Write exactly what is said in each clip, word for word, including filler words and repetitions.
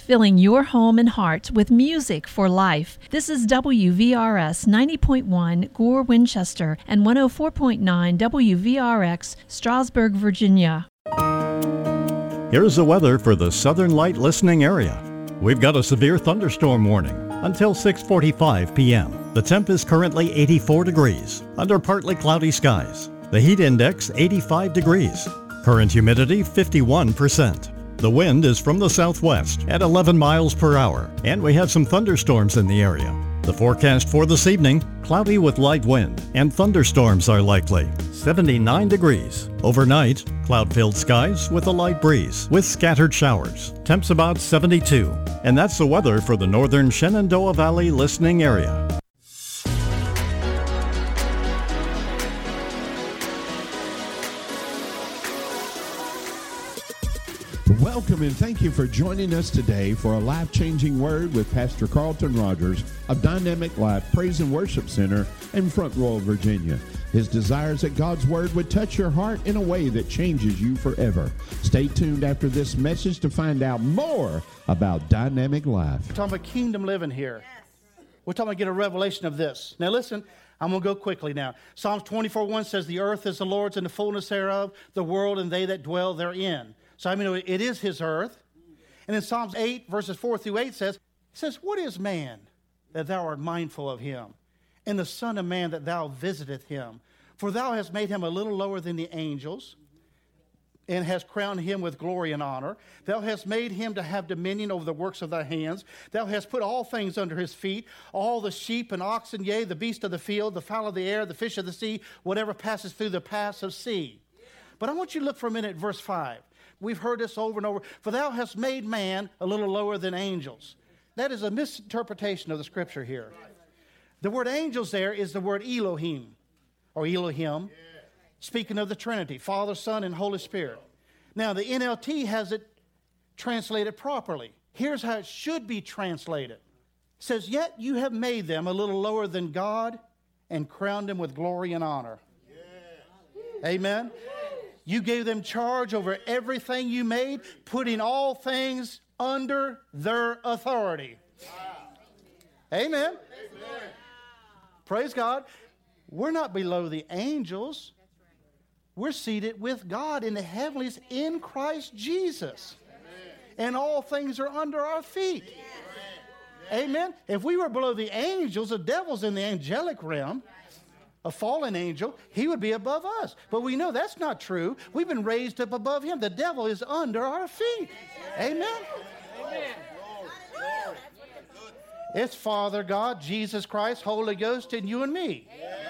filling your home and heart with music for life. This is W V R S ninety point one Gore, Winchester, and one oh four point nine W V R X, Strasburg, Virginia. Here's the weather for the Southern Light listening area. We've got a severe thunderstorm warning until six forty-five p.m. The temp is currently eighty-four degrees under partly cloudy skies. The heat index eighty-five degrees. Current humidity fifty-one percent. The wind is from the southwest at eleven miles per hour, and we have some thunderstorms in the area. The forecast for this evening, cloudy with light wind, and thunderstorms are likely. seventy-nine degrees. Overnight, cloud-filled skies with a light breeze, with scattered showers. Temps about seventy-two. And that's the weather for the northern Shenandoah Valley listening area. Welcome and thank you for joining us today for a life-changing word with Pastor Carlton Rogers of Dynamic Life Praise and Worship Center in Front Royal, Virginia. His desire is that God's word would touch your heart in a way that changes you forever. Stay tuned after this message to find out more about Dynamic Life. We're talking about kingdom living here. We're talking about get a revelation of this. Now listen, I'm going to go quickly now. Psalms twenty-four one says, the earth is the Lord's and the fullness thereof, the world and they that dwell therein. So I mean, it is his earth. And in Psalms eight, verses four through eight says, it says, what is man that thou art mindful of him? And the son of man that thou visiteth him? For thou hast made him a little lower than the angels, and hast crowned him with glory and honor. Thou hast made him to have dominion over the works of thy hands. Thou hast put all things under his feet, all the sheep and oxen, yea, the beast of the field, the fowl of the air, the fish of the sea, whatever passes through the paths of sea. But I want you to look for a minute at verse five. We've heard this over and over. For thou hast made man a little lower than angels. That is a misinterpretation of the scripture here. The word angels there is the word Elohim, or Elohim, speaking of the Trinity, Father, Son, and Holy Spirit. Now, the N L T has it translated properly. Here's how it should be translated. It says, yet you have made them a little lower than God and crowned them with glory and honor. Yeah. Amen. You gave them charge over everything you made, putting all things under their authority. Wow. Amen. Amen. Praise God. We're not below the angels. We're seated with God in the heavenlies in Christ Jesus. Amen. And all things are under our feet. Amen. Amen. If we were below the angels, the devil's in the angelic realm. A fallen angel, he would be above us. But we know that's not true. We've been raised up above him. The devil is under our feet. Amen. Amen. It's Father God, Jesus Christ, Holy Ghost, and you and me.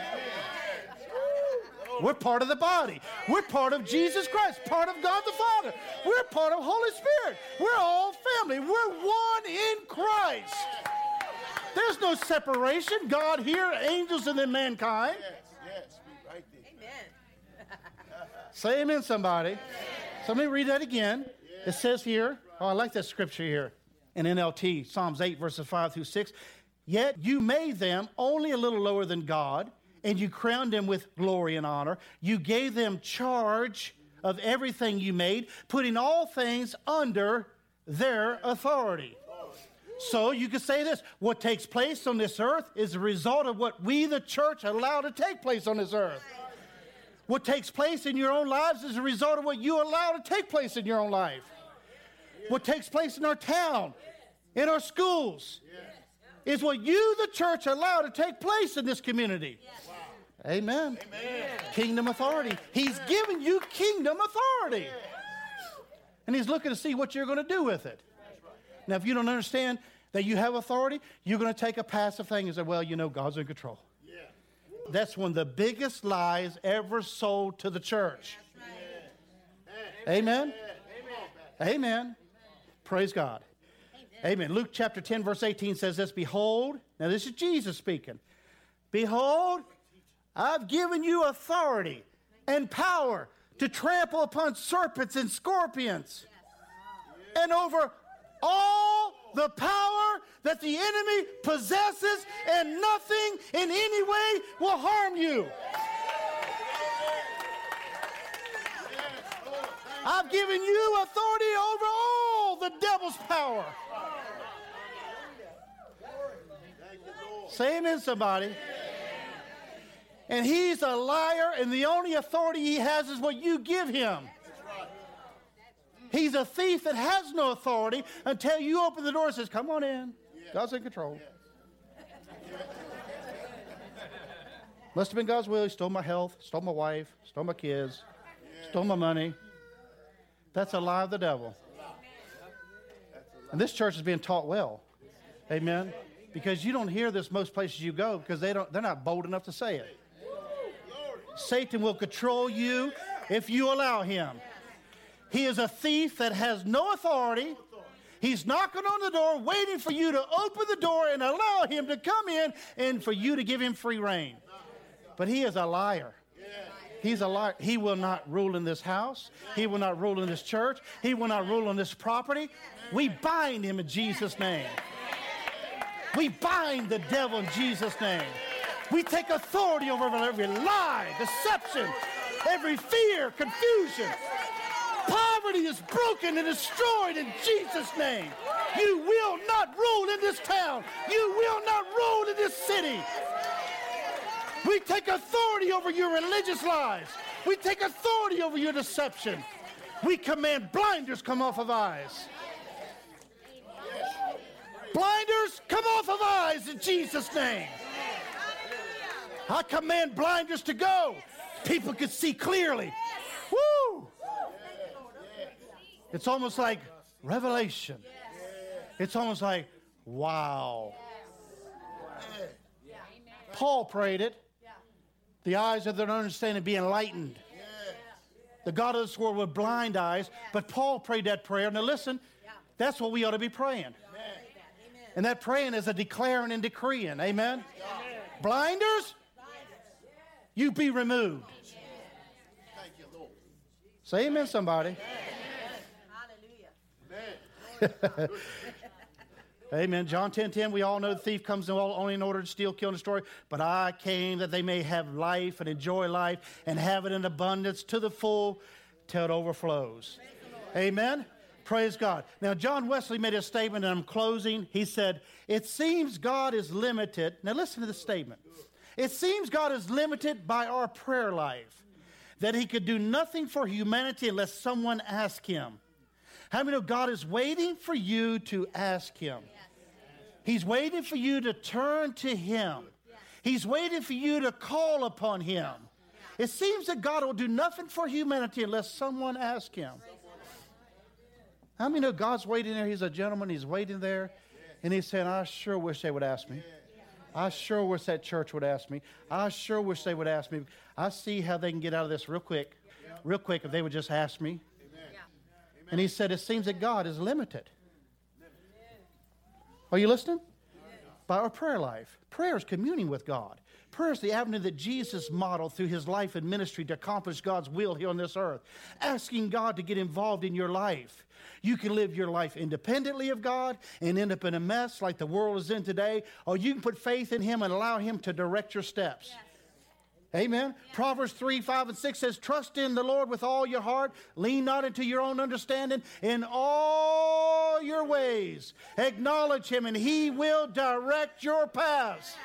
We're part of the body. We're part of Jesus Christ, part of God the Father. We're part of Holy Spirit. We're all family. We're one in Christ. There's no separation. God here, angels, and then mankind. Yes, yes, right there. Amen. Say amen, somebody. Amen. So let me read that again. Yes. It says here, oh, I like that scripture here in N L T, Psalms eight, verses five through six. Yet you made them only a little lower than God, and you crowned them with glory and honor. You gave them charge of everything you made, putting all things under their authority. So you could say this, what takes place on this earth is a result of what we, the church, allow to take place on this earth. What takes place in your own lives is a result of what you allow to take place in your own life. What takes place in our town, in our schools, is what you, the church, allow to take place in this community. Amen. Amen. Kingdom authority. He's giving you kingdom authority. And he's looking to see what you're going to do with it. Now, if you don't understand that you have authority, you're going to take a passive thing and say, well, you know, God's in control. Yeah. That's one of the biggest lies ever sold to the church. Right. Amen? Amen? Amen. Praise God. Amen. Amen. Luke chapter ten, verse eighteen says this, behold, now this is Jesus speaking. Behold, I've given you authority and power to trample upon serpents and scorpions and over all the power that the enemy possesses, and nothing in any way will harm you. I've given you authority over all the devil's power. Say amen, somebody. And he's a liar, and the only authority he has is what you give him. He's a thief that has no authority until you open the door and says, come on in. God's in control. Must have been God's will. He stole my health, stole my wife, stole my kids, stole my money. That's a lie of the devil. And this church is being taught well. Amen. Because you don't hear this most places you go because they don't, they're not bold enough to say it. Satan will control you if you allow him. He is a thief that has no authority. He's knocking on the door, waiting for you to open the door and allow him to come in and for you to give him free reign. But he is a liar. He's a liar. He will not rule in this house. He will not rule in this church. He will not rule on this property. We bind him in Jesus' name. We bind the devil in Jesus' name. We take authority over every lie, deception, every fear, confusion. Poverty is broken and destroyed in Jesus' name. You will not rule in this town. You will not rule in this city. We take authority over your religious lies. We take authority over your deception. We command blinders come off of eyes. Blinders come off of eyes in Jesus' name. I command blinders to go. People can see clearly. Woo! It's almost like revelation. It's almost like, wow. Paul prayed it. The eyes of their understanding be enlightened. The God of this world with blind eyes. But Paul prayed that prayer. Now listen, that's what we ought to be praying. And that praying is a declaring and decreeing. Amen? Blinders, you be removed. Say amen, somebody. Amen. John ten ten, we all know the thief comes only in order to steal, kill, and destroy. But I came that they may have life and enjoy life and have it in abundance to the full till it overflows. Amen. Praise God. Now, John Wesley made a statement, and I'm closing. He said, it seems God is limited. Now, listen to this statement. It seems God is limited by our prayer life, that he could do nothing for humanity unless someone asked him. How many know God is waiting for you to ask him? He's waiting for you to turn to him. He's waiting for you to call upon him. It seems that God will do nothing for humanity unless someone asks him. How many know God's waiting there? He's a gentleman. He's waiting there. And he's saying, I sure wish they would ask me. I sure wish that church would ask me. I sure wish they would ask me. I see how they can get out of this real quick. Real quick if they would just ask me. And he said, it seems that God is limited. Are you listening? By our prayer life. Prayer is communing with God. Prayer is the avenue that Jesus modeled through his life and ministry to accomplish God's will here on this earth. Asking God to get involved in your life. You can live your life independently of God and end up in a mess like the world is in today, or you can put faith in him and allow him to direct your steps. Yes. Amen. Yes. Proverbs three, five, and six says, trust in the Lord with all your heart. Lean not into your own understanding. In all your ways, acknowledge him, and he will direct your paths.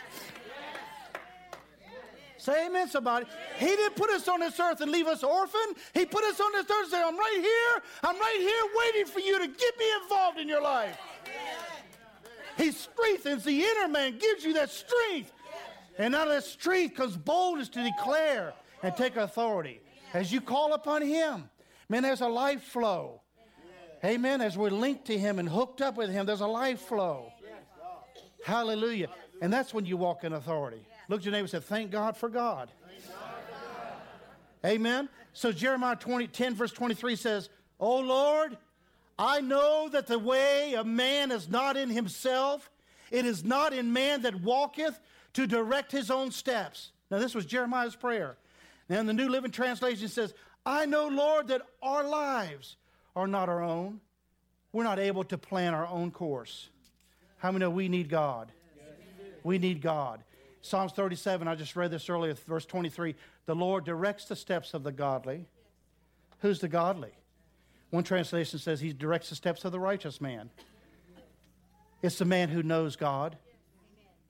Say amen, somebody. He didn't put us on this earth and leave us orphaned. He put us on this earth and said, I'm right here. I'm right here waiting for you to get me involved in your life. He strengthens the inner man, gives you that strength. And out of that strength comes boldness to declare and take authority. As you call upon him, man, there's a life flow. Amen. As we're linked to him and hooked up with him, there's a life flow. Hallelujah. And that's when you walk in authority. Look at your neighbor and say, thank God for God. Amen. So Jeremiah twenty, ten verse twenty-three says, O Lord, I know that the way of man is not in himself. It is not in man that walketh to direct his own steps. Now this was Jeremiah's prayer. Now in the New Living Translation says, I know, Lord, that our lives are not our own. We're not able to plan our own course. How many know we need God? We need God. Psalms thirty-seven, I just read this earlier, verse twenty-three. The Lord directs the steps of the godly. Who's the godly? One translation says he directs the steps of the righteous man. It's the man who knows God.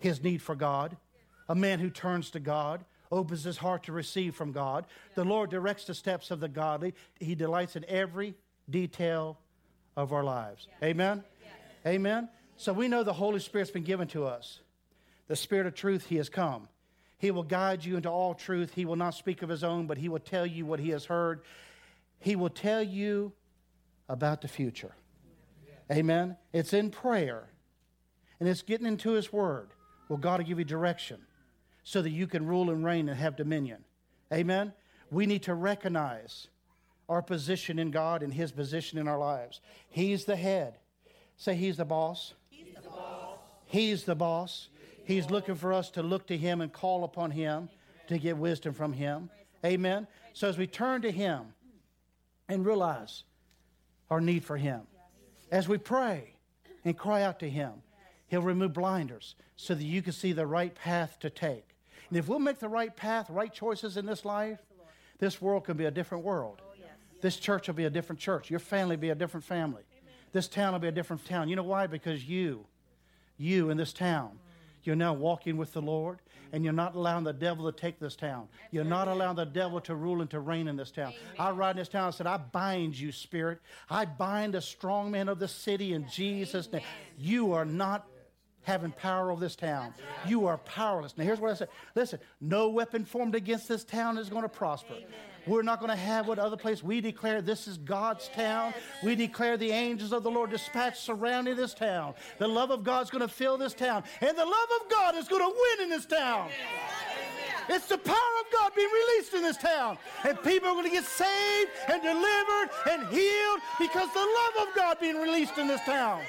his need for God, a man who turns to God, opens his heart to receive from God. The Lord directs the steps of the godly. He delights in every detail of our lives. Amen? Amen? So we know the Holy Spirit's been given to us. The Spirit of truth, he has come. He will guide you into all truth. He will not speak of his own, but he will tell you what he has heard. He will tell you about the future. Amen? It's in prayer. And it's getting into his word. Well, God will give you direction so that you can rule and reign and have dominion. Amen? We need to recognize our position in God and his position in our lives. He's the head. Say, he's the boss. He's the boss. He's the boss. He's looking for us to look to him and call upon him to get wisdom from him. Amen? So as we turn to him and realize our need for him, as we pray and cry out to him, he'll remove blinders so that you can see the right path to take. And if we'll make the right path, right choices in this life, this world can be a different world. This church will be a different church. Your family will be a different family. This town will be a different town. You know why? Because you, you in this town, you're now walking with the Lord, and you're not allowing the devil to take this town. You're not allowing the devil to rule and to reign in this town. Amen. I ride in this town and said, I bind you, spirit. I bind the strong man of the city in Jesus' name. You are not having power over this town. You are powerless. Now here's what I say. Listen, no weapon formed against this town is going to prosper. Amen. We're not going to have what other place. We declare this is God's town. We declare the angels of the Lord dispatched surrounding this town. The love of God's going to fill this town. And the love of God is going to win in this town. It's the power of God being released in this town. And people are going to get saved and delivered and healed because the love of God being released in this town.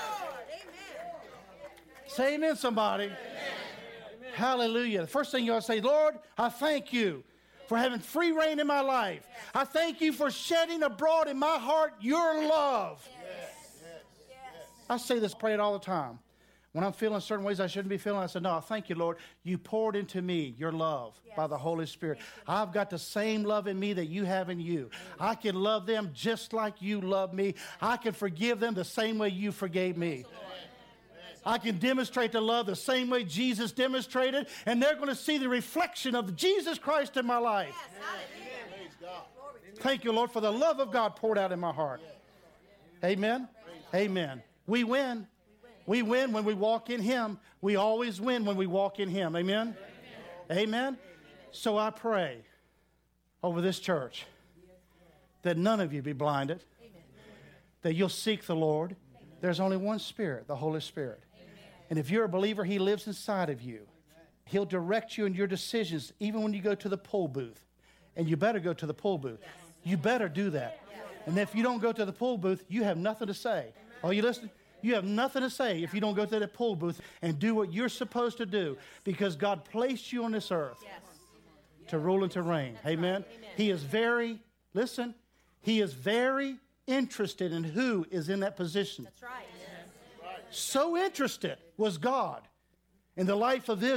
Say amen, somebody. Amen. Hallelujah. The first thing you ought to say, Lord, I thank you for having free reign in my life. I thank you for shedding abroad in my heart your love. Yes. Yes. Yes. I say this, pray it all the time. When I'm feeling certain ways I shouldn't be feeling, I said, no, thank you, Lord. You poured into me your love yes. by the Holy Spirit. I've got the same love in me that you have in you. I can love them just like you love me. I can forgive them the same way you forgave me. I can demonstrate the love the same way Jesus demonstrated, and they're going to see the reflection of Jesus Christ in my life. Yes, thank you, Lord, for the love of God poured out in my heart. Amen? Amen. We win. We win when we walk in him. We always win when we walk in him. Amen? Amen? So I pray over this church that none of you be blinded, that you'll seek the Lord. There's only one Spirit, the Holy Spirit. And if you're a believer, he lives inside of you. He'll direct you in your decisions, even when you go to the poll booth. And you better go to the poll booth. You better do that. And if you don't go to the poll booth, you have nothing to say. Are you listening? You have nothing to say if you don't go to the poll booth and do what you're supposed to do, because God placed you on this earth to rule and to reign. Amen? He is very, listen, he is very interested in who is in that position. That's right. So interested was God in the life of Israel.